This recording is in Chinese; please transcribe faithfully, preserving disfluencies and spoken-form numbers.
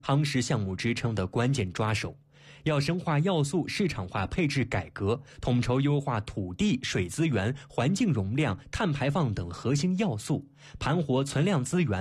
夯实项目支撑的关键抓手。要深化要素市场化配置改革，统筹优化土地、水资源、环境容量、碳排放等核心要素，盘活存量资源。